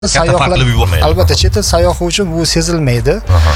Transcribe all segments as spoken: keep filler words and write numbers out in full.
sayyohlar albatta chet el sayyohi uchun bu sezilmaydi.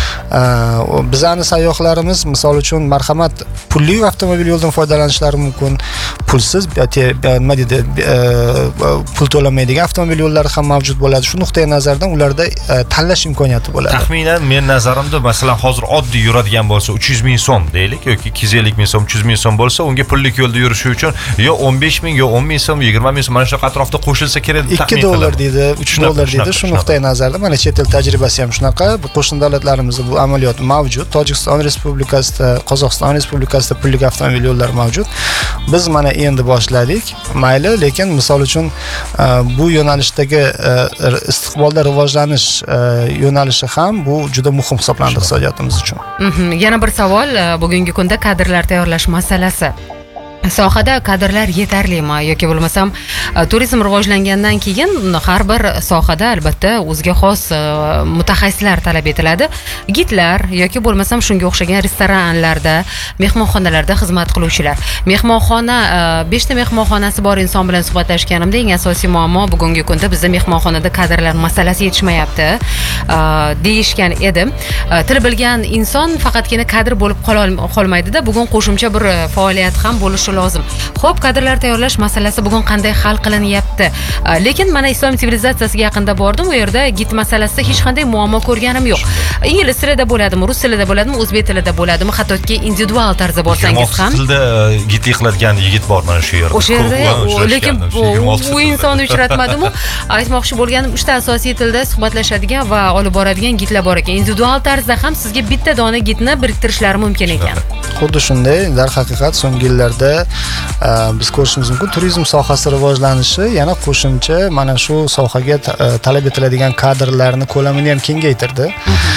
Bizani sayyohlarimiz misol uchun marhamat pulli avtomobil yo'ldan foydalanishlari mumkin. Pulsiz nima deydi pul to'lamaydigan avtomobil yo'llari ham mavjud bo'ladi. Shu nuqtai nazardan ularda tanlash imkoniyati bo'ladi. Taxminan men nazarimda masalan hozir oddiy yuradigan bo'lsa uch yuz ming so'm deylik yoki ikki yuz ellik ming so'm, uch yuz ming so'm bo'lsa, unga pullik yo'lda yurishi uchun yo o'n besh ming yo o'n ming so'm, yigirma ming so'm mana shu atrofda qo'shilsa kerak deb taxmin qilaman. ikki dollar deydi, uch dollar deydi. Shu nuqtai nazardan mana chet el tajribasi ham shunaqa. Bu qo'shni davlatlarimizda bu amaliyot mavjud. Tojikiston Respublikasida, Qozog'iston Respublikasida pullik avtomobil yo'llari mavjud. Biz mana endi boshladik. Mayli, lekin misol uchun bu yo'nalishdagi istiqbolda rivojlanish yo'nalishi ham bu juda muhim hisoblanadi iqtisodiyotimiz uchun. Yana bir savol, bugungi kunda kadrlar tayyorlash masalasi. Sohada kadrlar yetarlimi yoki bo'lmasam turizm rivojlangandan keyin har bir sohada albatta o'ziga xos mutaxassislar talab etiladi. Gidlar yoki bo'lmasam shunga o'xshagan restoranlarda, mehmonxonalarda xizmat qiluvchilar. Mehmonxona besh ta mehmonxonasi bor inson bilan suhbatlashganimda eng asosiy muammo bugungi kunda bizda mehmonxonada kadrlar masalasi yetishmayapti deyishgan edim. Til bilgan inson faqatgina kadr bo'lib qolmaydi-da, bugun qo'shimcha bir faoliyat ham bo'lishi lozim. Xo'p, kadrlar tayyorlash masalasi bugun qanday hal qilinyapti? Lekin mana islom sivilizatsiyasiga yaqinda bordim, u yerda gid masalasida hech qanday muammo ko'rganim yo'q. Ingliz tilida bo'ladimi, rus tilida bo'ladimi, o'zbek tilida bo'ladimi, hattoki individual tarzda borsangiz ham. Tilda gid qiladigan yigit bor mana shu yerda. O'sha yerda, lekin bu insonni uchratmadim-u. Aytmoqchi bo'lganim uchta asosiy tilda suhbatlashadigan va olib boradigan gidlar bor ekan. Individual tarzda ham sizga bitta dona gidni biriktirishlari mumkin ekan. Xuddi shunday, dar haqiqat so'nggi yillarda biz ko'rishimiz mumkin, turizm sohasi rivojlanishi yana qo'shimcha mana shu sohaga talab etiladigan kadrlarni ko'lamini ham kengaytirdi.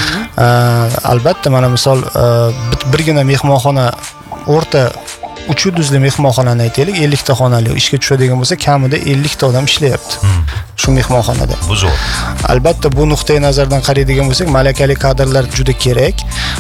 Albatta mana misol birgina mehmonxona o'rta uch yulduzli mehmonxonani aytaylik, ellik ta xonali ishga tushadigan bo'lsa, kamida ellik ta odam ishlayapti. Shu mehmonxonada. Bu zo'r. Albatta bu nuqtai nazardan qaraydigan bo'lsak, malakali kadrlar juda kerak.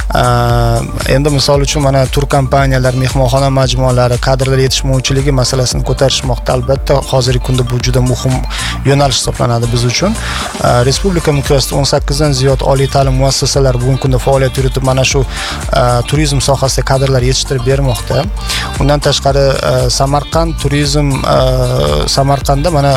Endi misol uchun mana tur kompaniyalar, mehmonxona majmualari kadrlar yetishmovchiligi masalasini ko'tarishmoqda. Albatta hozirgi kunda bu juda muhim yo'nalish hisoblanadi biz uchun. Respublika miqyosida o'n sakkizdan ziyod oliy ta'lim muassasalari bugungi kunda faoliyat yuritib mana shu turizm sohasida kadrlar yetishtirib bermoqda. Undan tashqari Samarqand turizm Samarqandda mana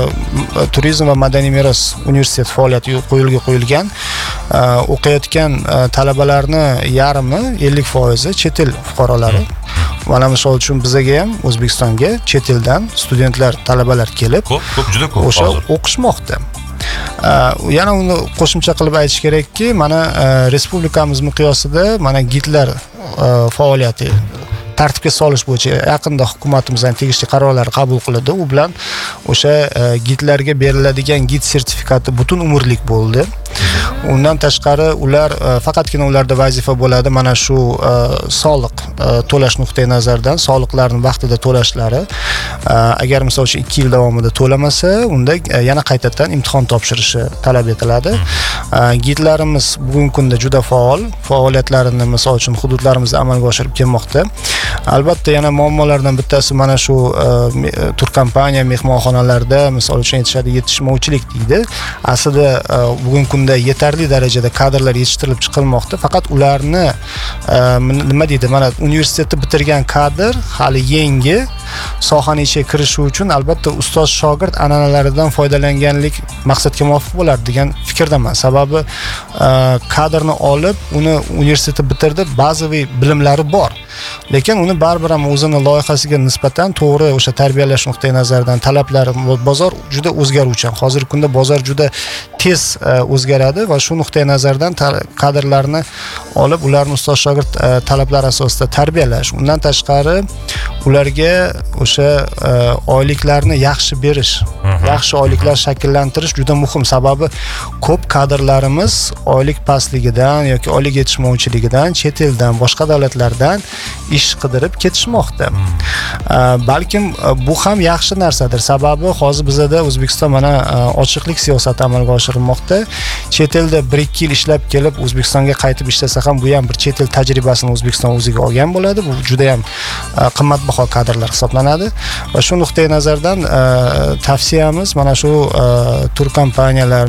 Turizm va madaniy meros universiteti faoliyati qo'yilga qo'yilgan. O'qiyotgan talabalarni yarmi ellik foizi chet el fuqarolari. Mana misol uchun bizga ham O'zbekistonga chet eldan studentlar, talabalar kelib, ko'p, ko'p juda ko'p o'sha o'qishmoqda. Yana uni qo'shimcha qilib aytish kerakki, mana respublikamiz miqyosida mana gidlar faoliyati tartibga solish bo'yicha yaqinda hukumatimizdan tegishli qarorlar qabul qilindi. U bilan o'sha gidlarga beriladigan gid sertifikati butun umrlik bo'ldi. Undan tashqari ular faqatgina ularda vazifa bo'ladi mana shu soliq to'lash nuqtai nazaridan soliqlarni vaqtida to'lashlari. Agar misol uchun ikki yil davomida to'lamasa, unda yana qaytadan imtihon topshirishi talab etiladi. Gidlarimiz bugungi kunda juda faol, faoliyatlarini misol uchun hududlarimizda amalga oshirib kelmoqda. Albatta yana muammolardan bittasi mana shu tur kompaniya mehmonxonalarda misol uchun yetishadi yetishmovchilik deydi. Aslida bugungi kunda yetarli darajada kadrlar yetishtirilib chiqilmoqda. Faqat ularni nima deydi, mana universitetni bitirgan kadr hali yangi sohaning ichiga kirishi uchun albatta ustoz shogird an'analaridan foydalanganlik maqsadga muvofiq bo'lar degan fikrdaman. Sababi kadrni olib, uni universitetni bitirdi, bazaviy bilimlari bor. Lekin uni baribir ham o'zini loyihasiga nisbatan to'g'ri o'sha tarbiyalash nuqtai nazaridan talablari, bozor juda o'zgaruvchan. Hozirgi kunda bozor juda tez o'zgaradi va shu nuqtai nazardan kadrlarni olib, ularni ustoz shogird talablari asosida tarbiyalash, undan tashqari ularga o'sha oyliklarni yaxshi berish, yaxshi oyliklar shakllantirish juda muhim. Sababi ko'p kadrlarimiz oylik pastligidan yoki oylik yetishmovchiligidan, chet eldan, boshqa davlatlardan ish qidirib ketishmoqda. Balkim bu ham yaxshi narsadir. Sababi hozir bizda O'zbekiston mana ochiqlik siyosati amalga oshirilmoqda. Chet elda bir ikki yil ishlab kelib O'zbekistonga qaytib ishlasa ham bu ham bir chet el tajribasini O'zbekiston o'ziga olgan bo'ladi. Bu juda ham qimmatbaho kadrlar hisoblanadi va shu nuqtai nazardan tavsiyamiz mana shu tur kompaniyalar